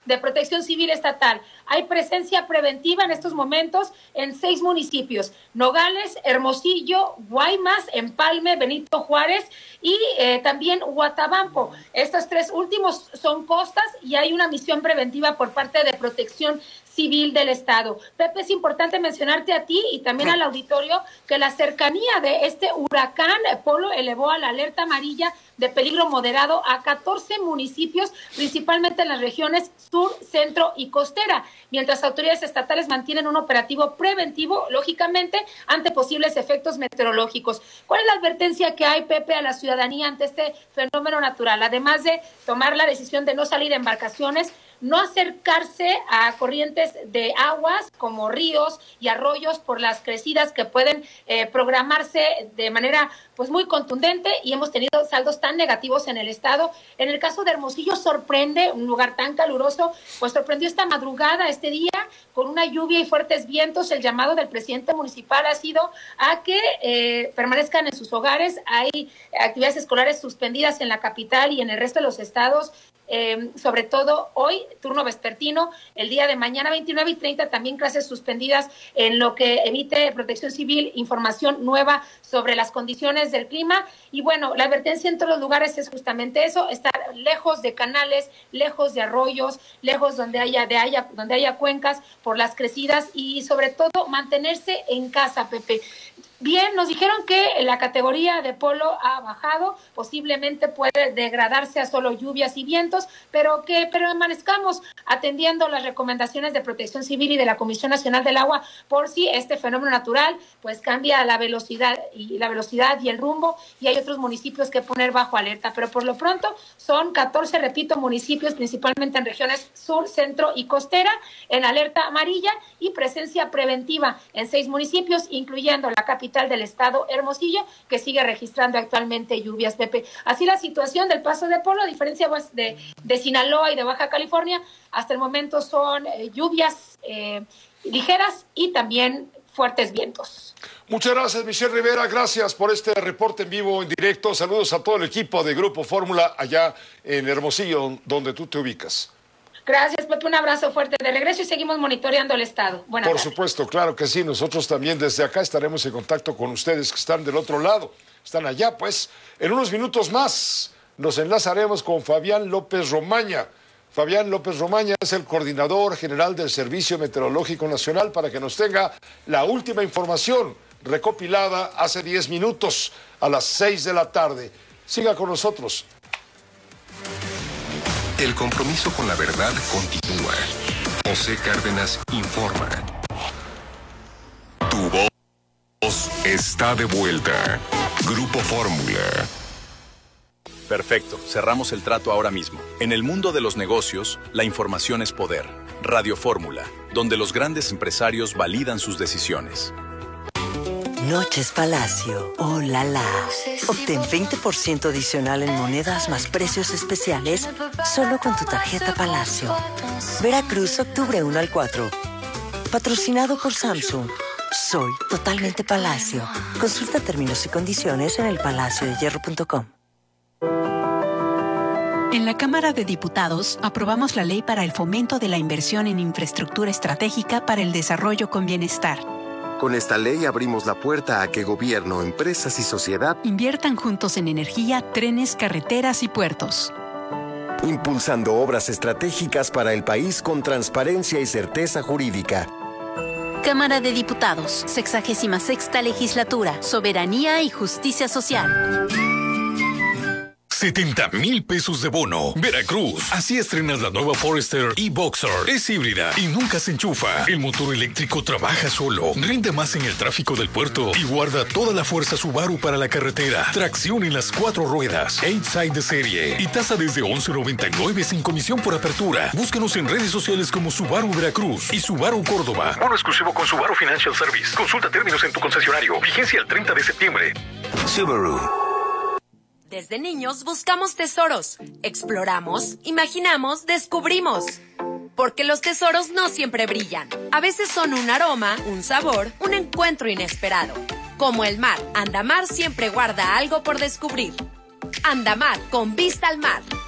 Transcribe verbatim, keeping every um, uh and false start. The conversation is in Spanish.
de Protección Civil Estatal. Hay presencia preventiva en estos momentos en seis municipios: Nogales, Hermosillo, Guaymas, Empalme, Benito Juárez y eh, también Huatabampo. Estos tres últimos son costas y hay una misión preventiva por parte de Protección Civil del Estado. Pepe, es importante mencionarte a ti y también al auditorio que la cercanía de este huracán Polo elevó a la alerta amarilla de peligro moderado a catorce municipios, principalmente en las regiones sur, centro y costera, mientras autoridades estatales mantienen un operativo preventivo, lógicamente, ante posibles efectos meteorológicos. ¿Cuál es la advertencia que hay, Pepe, a la ciudadanía ante este fenómeno natural? Además de tomar la decisión de no salir en embarcaciones, no acercarse a corrientes de aguas como ríos y arroyos por las crecidas que pueden eh, programarse de manera pues muy contundente, y hemos tenido saldos tan negativos en el estado. En el caso de Hermosillo sorprende, un lugar tan caluroso, pues sorprendió esta madrugada, este día, con una lluvia y fuertes vientos. El llamado del presidente municipal ha sido a que eh, permanezcan en sus hogares. Hay actividades escolares suspendidas en la capital y en el resto de los estados. Eh, sobre todo hoy, turno vespertino, el día de mañana veintinueve y treinta también clases suspendidas, en lo que emite Protección Civil información nueva sobre las condiciones del clima. Y bueno, la advertencia en todos los lugares es justamente eso: estar lejos de canales, lejos de arroyos, lejos donde haya, de haya, donde haya cuencas por las crecidas, y sobre todo mantenerse en casa, Pepe. Bien, nos dijeron que la categoría de Polo ha bajado, posiblemente puede degradarse a solo lluvias y vientos, pero que permanezcamos atendiendo las recomendaciones de Protección Civil y de la Comisión Nacional del Agua por si este fenómeno natural pues cambia la velocidad y la velocidad y el rumbo, y hay otros municipios que poner bajo alerta. Pero por lo pronto son catorce, repito, municipios, principalmente en regiones sur, centro y costera, en alerta amarilla, y presencia preventiva en seis municipios, incluyendo la capital del estado, Hermosillo, que sigue registrando actualmente lluvias, Pepe. Así la situación del paso de Polo, a diferencia de, de Sinaloa y de Baja California, hasta el momento son eh, lluvias eh, ligeras y también fuertes vientos. Muchas gracias, Michelle Rivera, gracias por este reporte en vivo, en directo. Saludos a todo el equipo de Grupo Fórmula allá en Hermosillo, donde tú te ubicas. Gracias, Pepe, un abrazo fuerte de regreso y seguimos monitoreando el estado. Buenas Por tardes. supuesto, claro que sí. Nosotros también desde acá estaremos en contacto con ustedes que están del otro lado. Están allá, pues. En unos minutos más nos enlazaremos con Fabián López Romaña. Fabián López Romaña es el coordinador general del Servicio Meteorológico Nacional, para que nos tenga la última información recopilada hace diez minutos a las seis de la tarde. Siga con nosotros. El compromiso con la verdad continúa. José Cárdenas informa. Tu voz está de vuelta. Grupo Fórmula. Perfecto, cerramos el trato ahora mismo. En el mundo de los negocios, la información es poder. Radio Fórmula, donde los grandes empresarios validan sus decisiones. Noches Palacio. ¡Oh, la, la! Obtén veinte por ciento adicional en monedas más precios especiales solo con tu tarjeta Palacio. Veracruz, octubre uno al cuatro. Patrocinado por Samsung. Soy totalmente Palacio. Consulta términos y condiciones en el palacio de hierro punto com. En la Cámara de Diputados aprobamos la ley para el fomento de la inversión en infraestructura estratégica para el desarrollo con bienestar. Con esta ley abrimos la puerta a que gobierno, empresas y sociedad inviertan juntos en energía, trenes, carreteras y puertos. Impulsando obras estratégicas para el país con transparencia y certeza jurídica. Cámara de Diputados, sexagésima sexta legislatura, soberanía y justicia social. setenta mil pesos de bono. Veracruz. Así estrenas la nueva Forester e-Boxer. Es híbrida y nunca se enchufa. El motor eléctrico trabaja solo. Rinde más en el tráfico del puerto y guarda toda la fuerza Subaru para la carretera. Tracción en las cuatro ruedas. eight side de serie. Y tasa desde once noventa y nueve sin comisión por apertura. Búscanos en redes sociales como Subaru Veracruz y Subaru Córdoba. Bono exclusivo con Subaru Financial Service. Consulta términos en tu concesionario. Vigencia el treinta de septiembre. Subaru. Desde niños buscamos tesoros, exploramos, imaginamos, descubrimos. Porque los tesoros no siempre brillan. A veces son un aroma, un sabor, un encuentro inesperado. Como el mar, Andamar siempre guarda algo por descubrir. Andamar, con vista al mar.